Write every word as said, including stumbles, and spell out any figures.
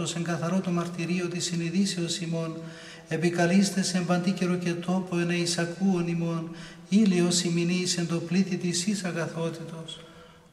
αγαθότος, εν καθαρό το μαρτυρίο της συνειδήσεως ημών, επικαλείστε σε παντή καιρο και τόπο εν εισακούων ημών, ήλιος ημινής εν το πλήθη της εις αγαθότητος.